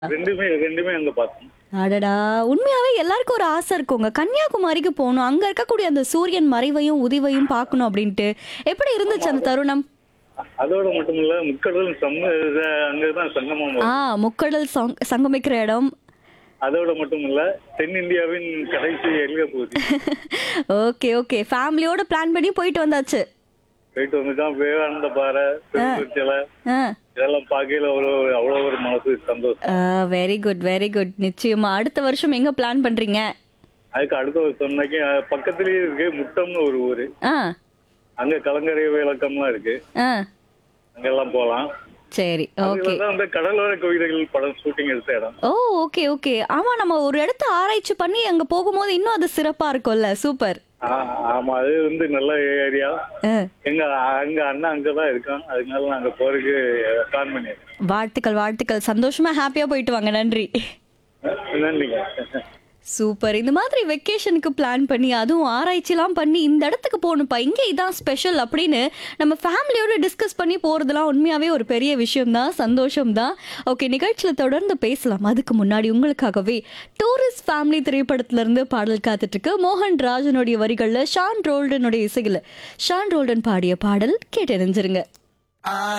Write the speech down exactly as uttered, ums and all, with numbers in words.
ரெண்டுமே ரெண்டுமே அங்க பார்த்தோம். அடடா! உண்மையாவே எல்லாருக்கும் ஒரு ஆசை இருக்குங்க. கன்னியாகுமரிக்கு போணும். அங்க இருக்கக்கூடிய அந்த சூரியன் மறைவையும், உதிவையும் பார்க்கணும் அப்டின்ட்டு. எப்படி ஆமா. இருந்துச்சு அந்த தருணம்? அதோட மட்டும் இல்ல, முக்கடல் சம்ம இத அங்கதான் சங்கமம் ஆ வரும். முக்கடல் சங் சங்கமிக்கிற இடம். அதோட மட்டும் இல்ல, தென்னிந்தியாவின் கடைசி எல்க பகுதி. Okay, okay. ஃபேமிலியோட பிளான் பண்ணி போயிட்டு வந்தாச்சு. போயிட்டு வந்துதான் விவேகானந்த பாறை, திருச்சில ஆ. இதெல்லாம் பார்க்கையில அவ்வளோ அவ்வளோ ஒரு மனசு சந்தோஷம். ஆ வெரி குட், வெரி குட். நிச்சயமா. அடுத்த வருஷம் எங்க பிளான் பண்றீங்க? அதுக்கு அடுத்த ஒரு சொன்னாக்கி பக்கத்துலயே இருக்கு முட்டம்னு ஒரு ஊரு. ஆ. அங்க கலங்கரை விளக்கம்லாம் இருக்கு. ஆ. அங்கெல்லாம் போலாம். சரி. ஓகே. அதுலதான் அந்த கடலோர கவிதைகள் படம் ஷூட்டிங் எடுத்த இடம். ஓ! Okay, okay. ஆமா நம்ம ஒரு இடத்த ஆராய்ச்சி பண்ணி அங்க போகும்போது இன்னும் அது சிறப்பா இருக்கும்ல. சூப்பர். ஆ, ஆமா, அது வந்து நல்ல ஏரியா. ஆ. எங்க அங்க அண்ணா அங்கதான் இருக்கான். அதனால நாங்க போறதுக்கு பிளான் பண்ணிருக்கோம். வாழ்த்துக்கள், வாழ்த்துக்கள். சந்தோஷமா ஹாப்பியா போயிட்டு வாங்க. நன்றி. நன்றிங்க. சூப்பர். இந்த மாதிரி வெக்கேஷனுக்கு பிளான் பண்ணி அதுவும் ஆராய்ச்சிலாம் பண்ணி இந்த இடத்துக்கு போகணும்ப்பா இங்கே இதான் ஸ்பெஷல் அப்படின்னு நம்ம ஃபேமிலியோட டிஸ்கஸ் பண்ணி போகிறதுலாம் உண்மையாகவே ஒரு பெரிய விஷயம் தான், சந்தோஷம் தான். ஓகே, நிகழ்ச்சியில் தொடர்ந்து பேசலாம். அதுக்கு முன்னாடி உங்களுக்காகவே டூரிஸ்ட் ஃபேமிலி திரைப்படத்திலிருந்து பாடல் காத்துட்ருக்கு. மோகன் ராஜனுடைய வரிகளில் ஷான் ரோல்டனுடைய இசையில் ஷான் ரோல்டன் பாடிய பாடல் கேட்டு அறிஞ்சிருங்க.